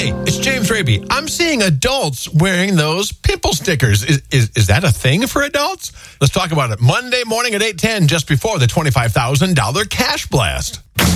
Hey, it's James Raby. I'm seeing adults wearing those pimple stickers. Is that a thing for adults? Let's talk about it Monday morning at 8:10, just before the $25,000 cash blast.